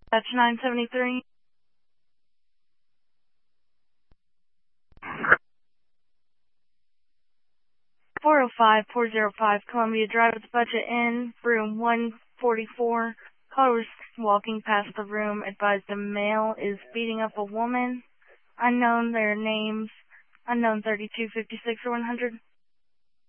That's 973. 405 Columbia Drive at the Budget Inn, room 144. Caller was walking past the room, advised a male is beating up a woman. Unknown their names, unknown 3256 or 100.